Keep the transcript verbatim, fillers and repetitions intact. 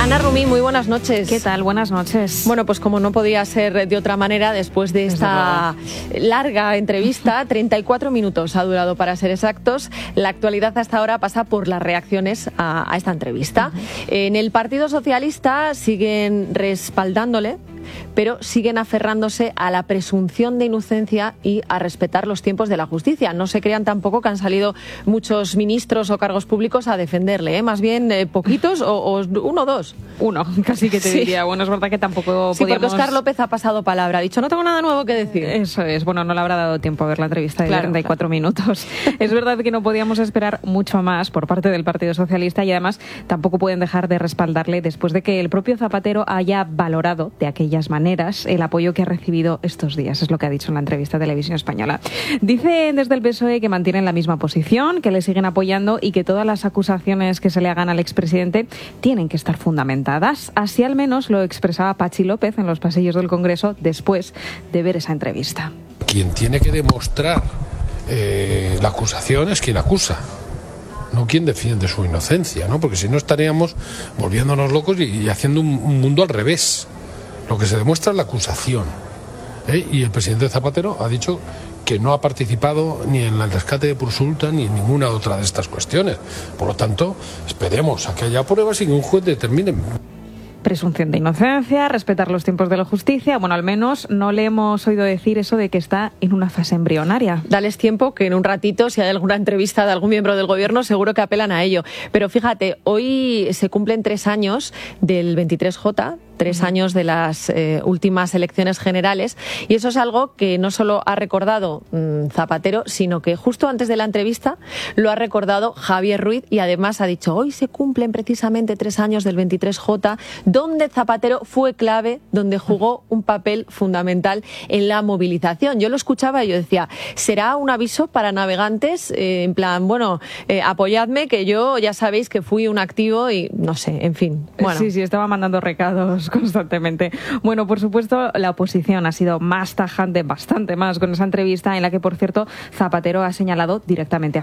Ana Rumí, muy buenas noches. ¿Qué tal? Buenas noches. Bueno, pues como no podía ser de otra manera, después de esta larga entrevista, treinta y cuatro minutos ha durado para ser exactos, la actualidad hasta ahora pasa por las reacciones a, a esta entrevista. Uh-huh. En el Partido Socialista siguen respaldándole, pero siguen aferrándose a la presunción de inocencia y a respetar los tiempos de la justicia. No se crean tampoco que han salido muchos ministros o cargos públicos a defenderle, ¿eh? Más bien eh, poquitos o, o uno o dos. Uno, casi que te sí. diría. Bueno, es verdad que tampoco sí, podíamos... porque Óscar López ha pasado palabra, ha dicho, no tengo nada nuevo que decir. Eso es, bueno, no le habrá dado tiempo a ver la entrevista de claro, treinta y cuatro claro. minutos. Es verdad que no podíamos esperar mucho más por parte del Partido Socialista y además tampoco pueden dejar de respaldarle después de que el propio Zapatero haya valorado de aquellas maneras el apoyo que ha recibido estos días, es lo que ha dicho en la entrevista a Televisión Española. Dicen desde el P S O E que mantienen la misma posición, que le siguen apoyando y que todas las acusaciones que se le hagan al expresidente tienen que estar fundamentadas. Así al menos lo expresaba Patxi López en los pasillos del Congreso después de ver esa entrevista. Quien tiene que demostrar eh, la acusación es quien acusa, no quien defiende su inocencia, ¿no? Porque si no estaríamos volviéndonos locos y, y haciendo un, un mundo al revés. Lo que se demuestra es la acusación, ¿eh? Y el presidente Zapatero ha dicho que no ha participado ni en el rescate de Pursulta ni en ninguna otra de estas cuestiones. Por lo tanto, esperemos a que haya pruebas y que un juez determine. Presunción de inocencia, respetar los tiempos de la justicia. Bueno, al menos no le hemos oído decir eso de que está en una fase embrionaria. Dales tiempo, que en un ratito, si hay alguna entrevista de algún miembro del gobierno, seguro que apelan a ello. Pero fíjate, hoy se cumplen tres años del veintitrés J, tres años de las eh, últimas elecciones generales, y eso es algo que no solo ha recordado mmm, Zapatero, sino que justo antes de la entrevista lo ha recordado Javier Ruiz, y además ha dicho, hoy se cumplen precisamente tres años del veintitrés J, donde Zapatero fue clave, donde jugó un papel fundamental en la movilización. Yo lo escuchaba y yo decía, ¿será un aviso para navegantes? Eh, en plan, bueno, eh, apoyadme, que yo ya sabéis que fui un activo y no sé, en fin. Bueno. Sí, sí, estaba mandando recados constantemente. Bueno, por supuesto, la oposición ha sido más tajante, bastante más, con esa entrevista en la que, por cierto, Zapatero ha señalado directamente a